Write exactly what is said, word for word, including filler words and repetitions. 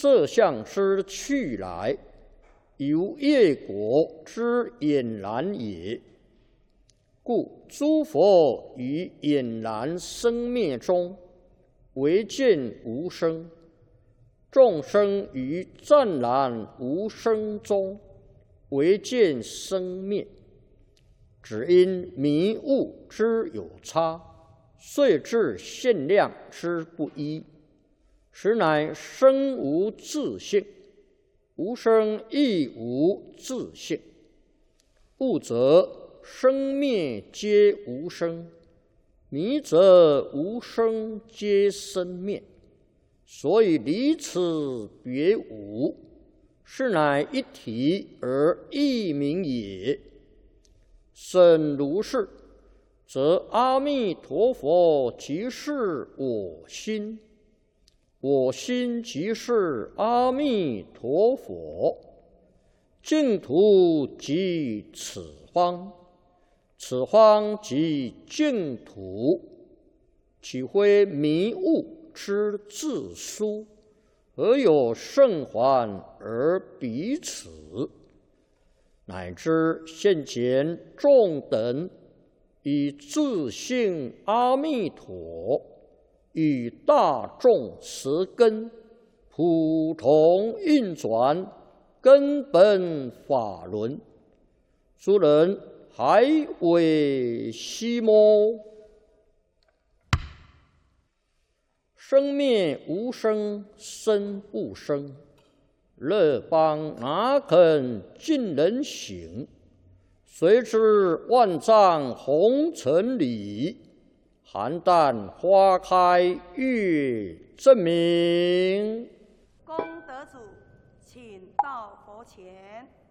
色相之去来，由业果之俨然也。故诸佛于俨然生灭中，唯见无生；众生于湛然无生中，唯见生灭。只因迷悟之有差，遂致限量之不一，实乃生无自性，无生亦无自性。悟则生灭皆无生，迷则无生皆生灭。所以离此别无，是乃一体而异名也。甚如是，则阿弥陀佛即是我心，我心即是阿弥陀佛，净土即此方，此方即净土，岂非迷悟之自殊？何有圣还而彼此？乃至现前众等以自性阿弥陀与大众持根，普通运转根本法轮，诸人还未悉么？生灭无生，生不生。乐邦哪肯尽人行？谁知万丈红尘里，邯郸花开月正明。 功德主，请到佛前。